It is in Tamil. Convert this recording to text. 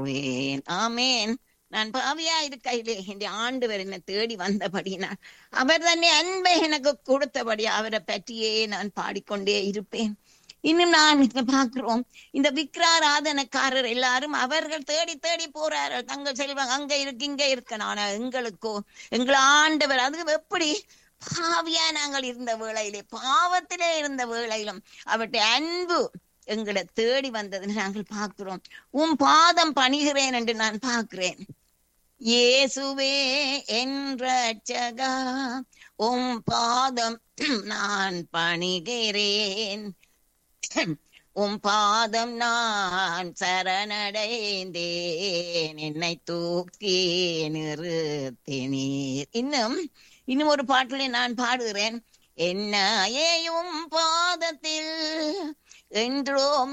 கூறுவேன். ஆமேன். நான் பாவியா இருக்கையிலே இந்த ஆண்டவர் என்னை தேடி வந்தபடினால் அவர் தன்னை அன்பை எனக்கு கொடுத்தபடி அவரை பற்றியே நான் பாடிக்கொண்டே இருப்பேன். இன்னும் நான் பார்க்கிறோம், இந்த விக்கிராராதனக்காரர் எல்லாரும் அவர்கள் தேடி தேடி போறார்கள். தங்கள் செல்வம் அங்க இருக்கு இங்க இருக்கு. ஆனா எங்களுக்கோ எங்கள் ஆண்டவர் அது எப்படி பாவியா நாங்கள் இருந்த வேளையிலே, பாவத்திலே இருந்த வேளையிலும் அவருடைய அன்பு எங்களை தேடி வந்தது நாங்கள் பார்க்கிறோம். உன் பாதம் பணிகிறேன் என்று நான் பார்க்கிறேன். இயேசுவே என் ரட்சகா, உம் பாதம் நான் பணிகிறேன். உம் பாதம் நான் சரணடைந்தேன், என்னை தூக்கி நிறுத்தினீர். இன்னும் ஒரு பாட்டிலே நான் பாடுகிறேன். என்னையும் பாதத்தில் என்றோ